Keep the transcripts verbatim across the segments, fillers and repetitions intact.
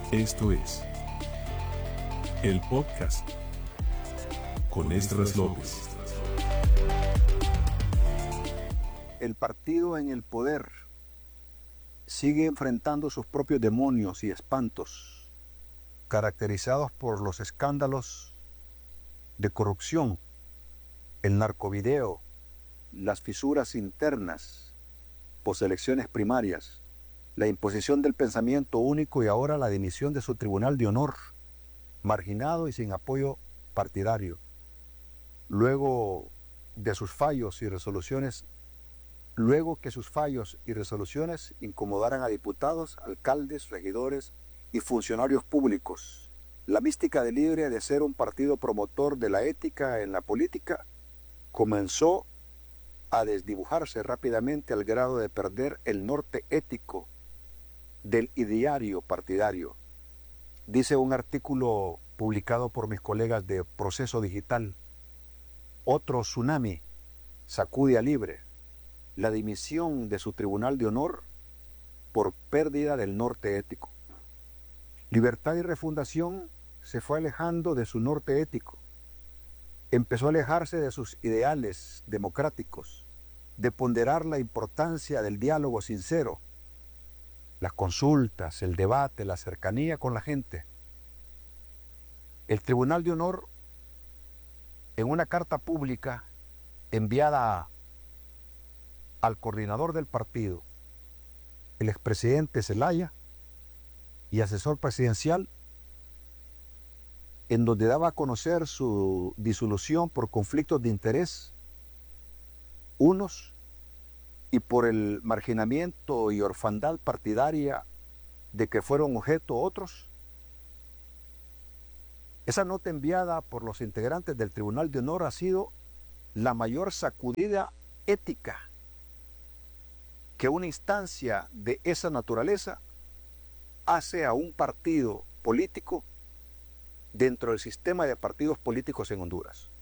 Esto es el podcast con Esdras López. El partido en el poder sigue enfrentando sus propios demonios y espantos, caracterizados por los escándalos de corrupción, el narcovideo, las fisuras internas, poselecciones primarias, la imposición del pensamiento único y ahora la dimisión de su tribunal de honor, marginado y sin apoyo partidario. Luego de sus fallos y resoluciones, luego que sus fallos y resoluciones incomodaran a diputados, alcaldes, regidores y funcionarios públicos. La mística de Libre de ser un partido promotor de la ética en la política comenzó a desdibujarse rápidamente al grado de perder el norte ético del ideario partidario. Dice un artículo publicado por mis colegas de Proceso Digital: otro tsunami sacude a Libre, la dimisión de su tribunal de honor por pérdida del norte ético. Libertad y Refundación se fue alejando de su norte ético. Empezó a alejarse de sus ideales democráticos, de ponderar la importancia del diálogo sincero, las consultas, el debate, la cercanía con la gente. El Tribunal de Honor, en una carta pública enviada al coordinador del partido, el expresidente Zelaya, y asesor presidencial, en donde daba a conocer su disolución por conflictos de interés, unos, y por el marginamiento y orfandad partidaria de que fueron objeto otros. Esa nota enviada por los integrantes del Tribunal de Honor ha sido la mayor sacudida ética que una instancia de esa naturaleza hace a un partido político dentro del sistema de partidos políticos en Honduras.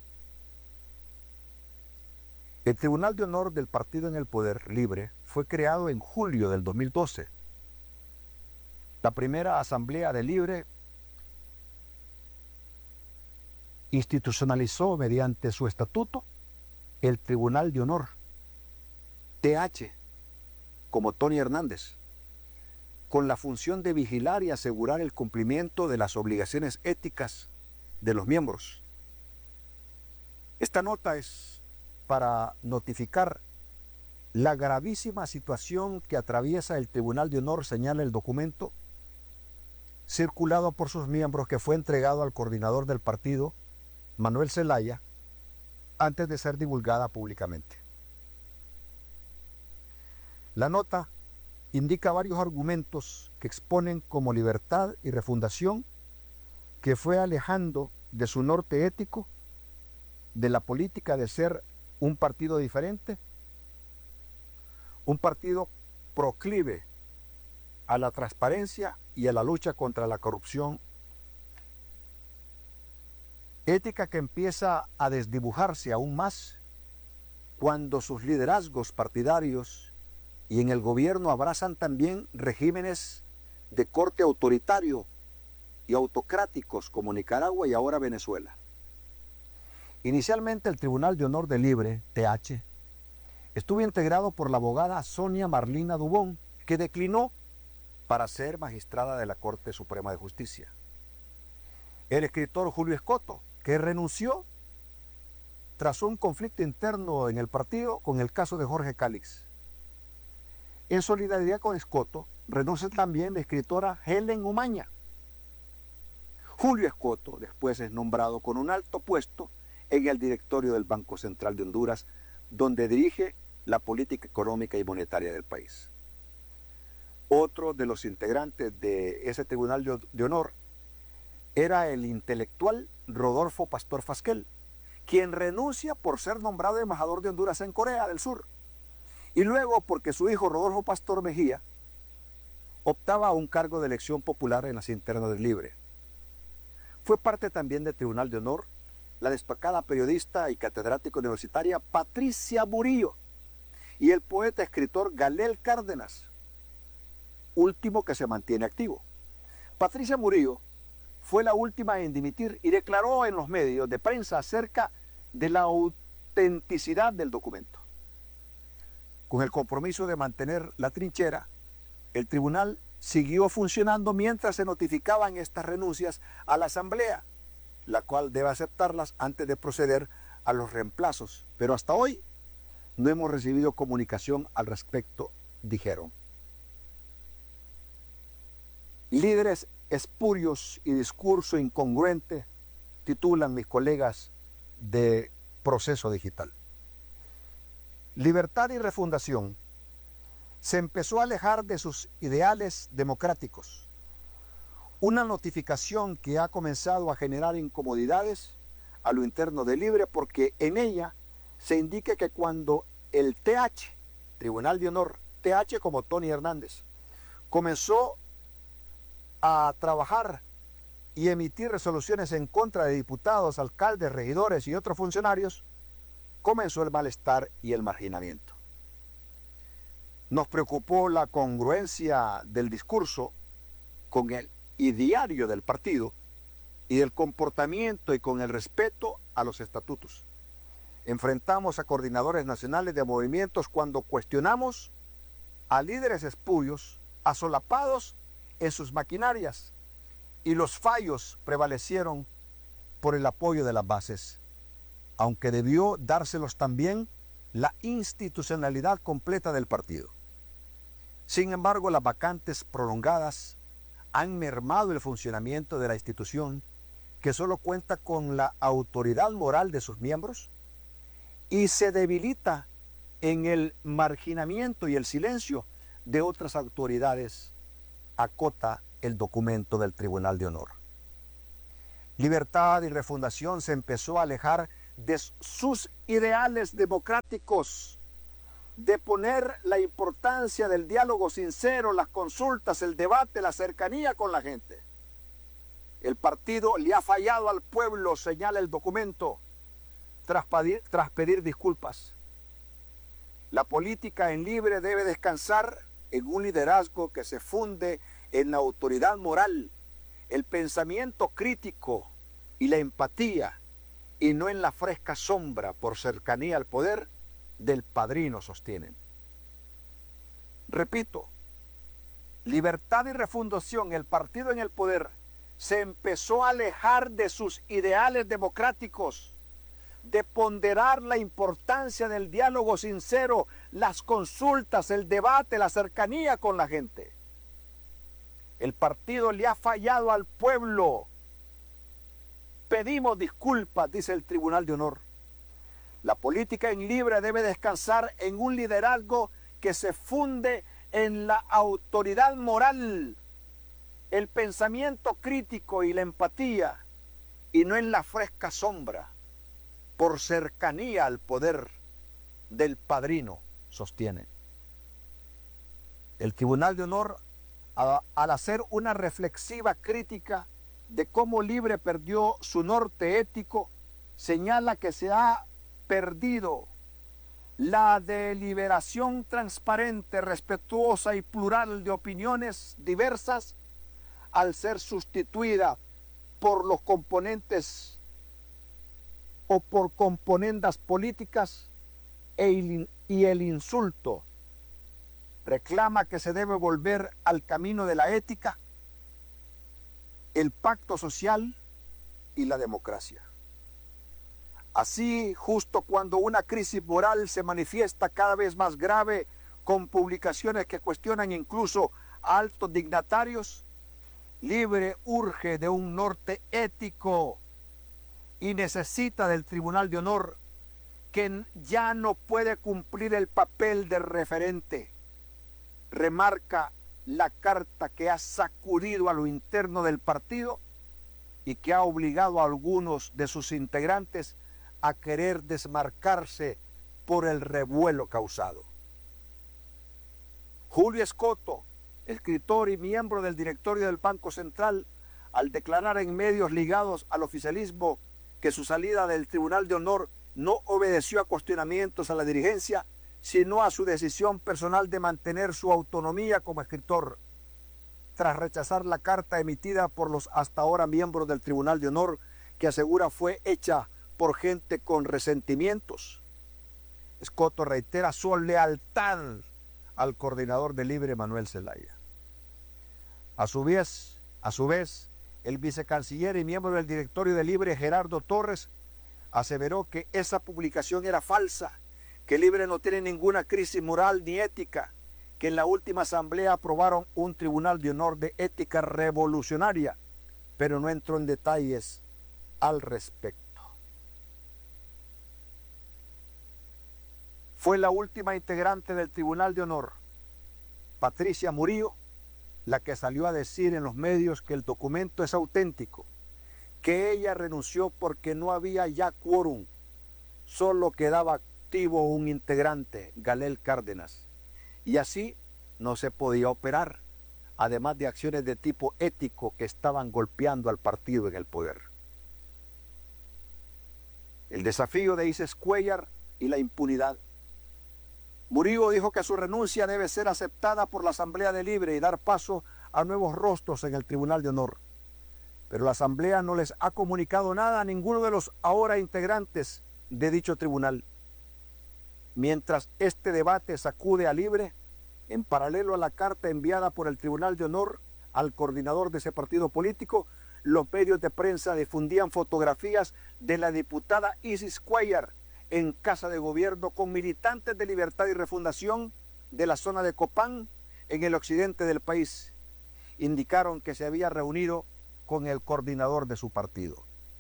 El Tribunal de Honor del Partido en el Poder, Libre, fue creado en julio del dos mil doce. La primera asamblea de Libre institucionalizó mediante su estatuto el Tribunal de Honor, T H, como Tony Hernández, con la función de vigilar y asegurar el cumplimiento de las obligaciones éticas de los miembros. Esta nota es para notificar la gravísima situación que atraviesa el Tribunal de Honor, señala el documento circulado por sus miembros, que fue entregado al coordinador del partido, Manuel Zelaya, antes de ser divulgada públicamente. La nota indica varios argumentos que exponen como Libertad y Refundación, que fue alejando de su norte ético, de la política de ser un partido diferente, un partido proclive a la transparencia y a la lucha contra la corrupción, ética que empieza a desdibujarse aún más cuando sus liderazgos partidarios y en el gobierno abrazan también regímenes de corte autoritario y autocráticos como Nicaragua y ahora Venezuela. Inicialmente el Tribunal de Honor de Libre, T H, estuvo integrado por la abogada Sonia Marlina Dubón, que declinó para ser magistrada de la Corte Suprema de Justicia. El escritor Julio Escoto, que renunció tras un conflicto interno en el partido con el caso de Jorge Cálix. En solidaridad con Escoto, renuncia también la escritora Helen Umaña. Julio Escoto después es nombrado con un alto puesto en el directorio del Banco Central de Honduras, donde dirige la política económica y monetaria del país. Otro de los integrantes de ese Tribunal de, de Honor era el intelectual Rodolfo Pastor Fasquel, quien renuncia por ser nombrado embajador de Honduras en Corea del Sur, y luego porque su hijo Rodolfo Pastor Mejía optaba a un cargo de elección popular en las internas del Libre. Fue parte también del Tribunal de Honor la destacada periodista y catedrática universitaria Patricia Murillo y el poeta escritor Galel Cárdenas, último que se mantiene activo. Patricia Murillo fue la última en dimitir y declaró en los medios de prensa acerca de la autenticidad del documento. Con el compromiso de mantener la trinchera, el tribunal siguió funcionando mientras se notificaban estas renuncias a la Asamblea, la cual debe aceptarlas antes de proceder a los reemplazos. Pero hasta hoy no hemos recibido comunicación al respecto, dijeron. Líderes espurios y discurso incongruente, titulan mis colegas de Proceso Digital. Libertad y Refundación se empezó a alejar de sus ideales democráticos. Una notificación que ha comenzado a generar incomodidades a lo interno de Libre, porque en ella se indica que cuando el T H, Tribunal de Honor, T H como Tony Hernández, comenzó a trabajar y emitir resoluciones en contra de diputados, alcaldes, regidores y otros funcionarios, comenzó el malestar y el marginamiento. Nos preocupó la congruencia del discurso con el ideario del partido y del comportamiento y con el respeto a los estatutos. Enfrentamos a coordinadores nacionales de movimientos cuando cuestionamos a líderes espurios asolapados en sus maquinarias, y los fallos prevalecieron por el apoyo de las bases, aunque debió dárselos también la institucionalidad completa del partido. Sin embargo, las vacantes prolongadas han mermado el funcionamiento de la institución, que solo cuenta con la autoridad moral de sus miembros, y se debilita en el marginamiento y el silencio de otras autoridades, acota el documento del Tribunal de Honor. Libertad y Refundación se empezó a alejar de sus ideales democráticos, de poner la importancia del diálogo sincero, las consultas, el debate, la cercanía con la gente. El partido le ha fallado al pueblo, señala el documento, tras pedir, tras pedir disculpas. La política en Libre debe descansar en un liderazgo que se funde en la autoridad moral, el pensamiento crítico y la empatía, y no en la fresca sombra por cercanía al poder del padrino, sostienen. Repito, Libertad y Refundación, el partido en el poder, se empezó a alejar de sus ideales democráticos, de ponderar la importancia del diálogo sincero, las consultas, el debate, la cercanía con la gente. El partido le ha fallado al pueblo. Pedimos disculpas, dice el Tribunal de Honor. La política en Libre debe descansar en un liderazgo que se funde en la autoridad moral, el pensamiento crítico y la empatía, y no en la fresca sombra, por cercanía al poder del padrino, sostiene. El Tribunal de Honor, al hacer una reflexiva crítica de cómo Libre perdió su norte ético, señala que se ha perdido la deliberación transparente, respetuosa y plural de opiniones diversas al ser sustituida por los componentes o por componendas políticas e il, y el insulto. Reclama que se debe volver al camino de la ética, el pacto social y la democracia. Así, justo cuando una crisis moral se manifiesta cada vez más grave, con publicaciones que cuestionan incluso a altos dignatarios, Libre urge de un norte ético y necesita del Tribunal de Honor, que ya no puede cumplir el papel de referente. Remarca la carta que ha sacudido a lo interno del partido y que ha obligado a algunos de sus integrantes a querer desmarcarse por el revuelo causado. Julio Escoto, escritor y miembro del directorio del Banco Central, al declarar en medios ligados al oficialismo que su salida del Tribunal de Honor no obedeció a cuestionamientos a la dirigencia, sino a su decisión personal de mantener su autonomía como escritor. tras rechazar la carta emitida por los hasta ahora miembros del Tribunal de Honor, que asegura fue hecha por gente con resentimientos. Escoto reitera su lealtad al coordinador de Libre, Manuel Zelaya. A su vez, a su vez, el vicecanciller y miembro del directorio de Libre, Gerardo Torres, aseveró que esa publicación era falsa, que Libre no tiene ninguna crisis moral ni ética, que en la última asamblea aprobaron un tribunal de honor de ética revolucionaria, pero no entró en detalles al respecto. Fue la última integrante del Tribunal de Honor, Patricia Murillo, la que salió a decir en los medios que el documento es auténtico, que ella renunció porque no había ya quórum, solo quedaba activo un integrante, Galel Cárdenas, y así no se podía operar, además de acciones de tipo ético que estaban golpeando al partido en el poder. El desafío de Isis Cuéllar y la impunidad. Murillo dijo que su renuncia debe ser aceptada por la Asamblea de Libre y dar paso a nuevos rostros en el Tribunal de Honor. Pero la Asamblea no les ha comunicado nada a ninguno de los ahora integrantes de dicho tribunal. Mientras este debate sacude a Libre, en paralelo a la carta enviada por el Tribunal de Honor al coordinador de ese partido político, los medios de prensa difundían fotografías de la diputada Isis Cuéllar en casa de gobierno con militantes de Libertad y Refundación de la zona de Copán, en el occidente del país. Indicaron que se había reunido con el coordinador de su partido.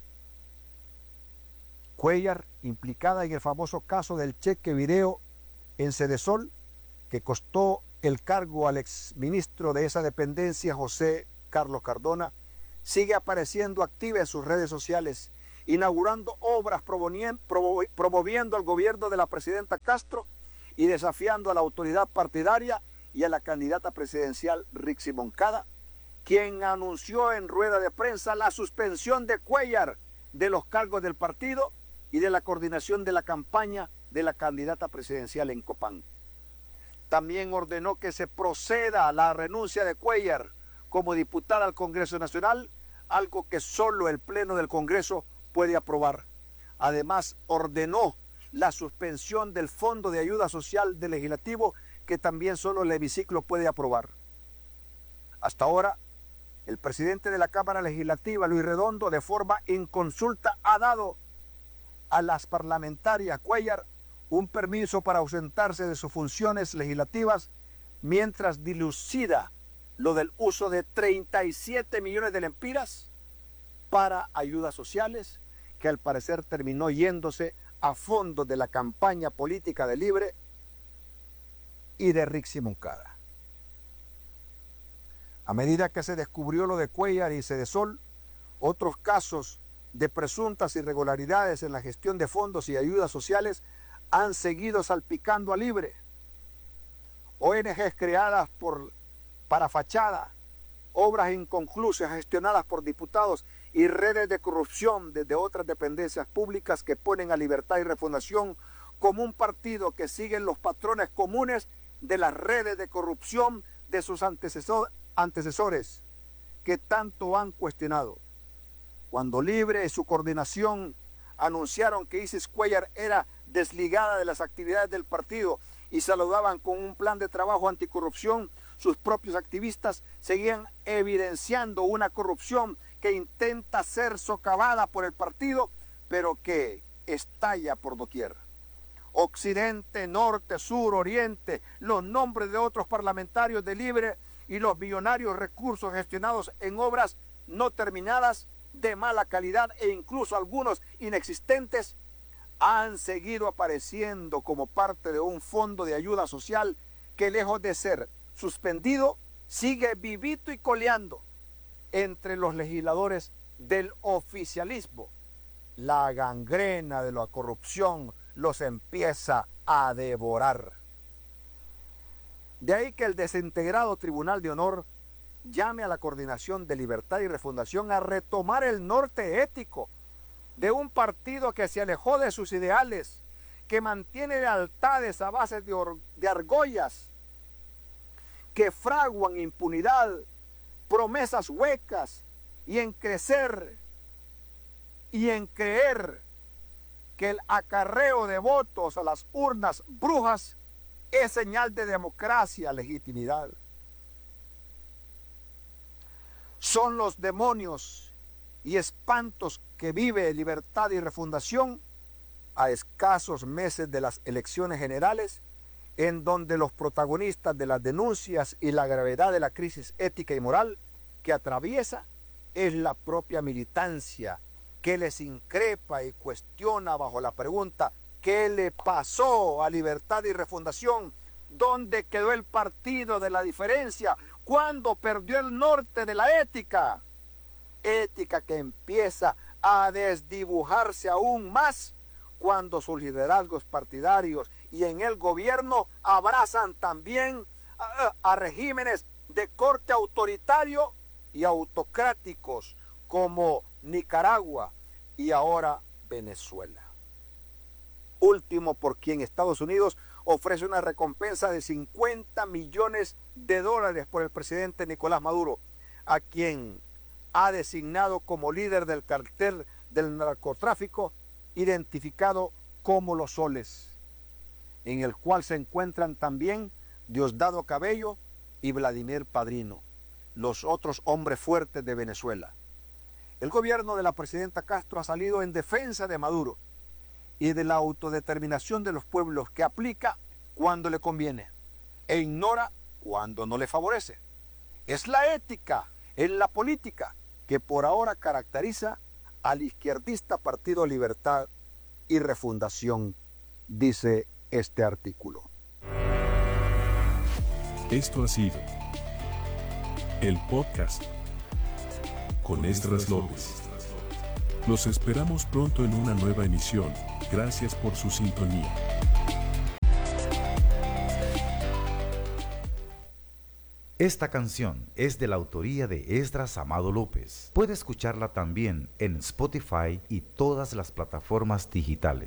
Cuéllar, implicada en el famoso caso del cheque video en Cedesol, que costó el cargo al exministro de esa dependencia, José Carlos Cardona, sigue apareciendo activa en sus redes sociales, inaugurando obras promoviendo al gobierno de la presidenta Castro y desafiando a la autoridad partidaria y a la candidata presidencial Rixi Moncada, quien anunció en rueda de prensa la suspensión de Cuéllar de los cargos del partido y de la coordinación de la campaña de la candidata presidencial en Copán. También ordenó que se proceda a la renuncia de Cuéllar como diputada al Congreso Nacional, algo que solo el Pleno del Congreso puede aprobar. Además, ordenó la suspensión del Fondo de Ayuda Social del Legislativo, que también solo el hemiciclo puede aprobar. Hasta ahora, el presidente de la Cámara Legislativa, Luis Redondo, de forma inconsulta, ha dado a las parlamentarias Cuéllar un permiso para ausentarse de sus funciones legislativas mientras dilucida lo del uso de treinta y siete millones de lempiras para ayudas sociales, que al parecer terminó yéndose a fondos de la campaña política de Libre y de Rixi Moncada. A medida que se descubrió lo de Cuéllar y Cedesol, otros casos de presuntas irregularidades en la gestión de fondos y ayudas sociales han seguido salpicando a Libre. O N Ges creadas por, para fachada, obras inconclusas gestionadas por diputados y redes de corrupción desde otras dependencias públicas que ponen a Libertad y Refundación como un partido que sigue los patrones comunes de las redes de corrupción de sus antecesor, antecesores que tanto han cuestionado. Cuando Libre y su coordinación anunciaron que Isis Cuéllar era desligada de las actividades del partido y saludaban con un plan de trabajo anticorrupción, sus propios activistas seguían evidenciando una corrupción que intenta ser socavada por el partido, pero que estalla por doquier. Occidente, norte, sur, oriente, los nombres de otros parlamentarios de Libre y los millonarios recursos gestionados en obras no terminadas, de mala calidad e incluso algunos inexistentes, han seguido apareciendo como parte de un fondo de ayuda social que, lejos de ser suspendido, sigue vivito y coleando entre los legisladores del oficialismo. La gangrena de la corrupción los empieza a devorar. De ahí que el desintegrado Tribunal de Honor llame a la Coordinación de Libertad y Refundación a retomar el norte ético de un partido que se alejó de sus ideales, que mantiene lealtades a base de, de argollas, que fraguan impunidad, promesas huecas y en crecer y en creer que el acarreo de votos a las urnas brujas es señal de democracia, legitimidad. Son los demonios y espantos que vive Libertad y Refundación a escasos meses de las elecciones generales, en donde los protagonistas de las denuncias y la gravedad de la crisis ética y moral que atraviesa es la propia militancia, que les increpa y cuestiona bajo la pregunta: ¿qué le pasó a Libertad y Refundación? ¿Dónde quedó el partido de la diferencia? ¿Cuándo perdió el norte de la ética? Ética que empieza a desdibujarse aún más cuando sus liderazgos partidarios y en el gobierno abrazan también a, a regímenes de corte autoritario y autocráticos como Nicaragua y ahora Venezuela. Último, por quien Estados Unidos ofrece una recompensa de cincuenta millones de dólares por el presidente Nicolás Maduro, a quien ha designado como líder del cartel del narcotráfico identificado como Los Soles, en el cual se encuentran también Diosdado Cabello y Vladimir Padrino, los otros hombres fuertes de Venezuela. El gobierno de la presidenta Castro ha salido en defensa de Maduro y de la autodeterminación de los pueblos, que aplica cuando le conviene e ignora cuando no le favorece. Es la ética en la política que por ahora caracteriza al izquierdista Partido Libertad y Refundación, dice este artículo. Esto ha sido el podcast con Esdras López. Los esperamos pronto en una nueva emisión. Gracias por su sintonía. Esta canción es de la autoría de Esdras Amado López. Puede escucharla también en Spotify y todas las plataformas digitales.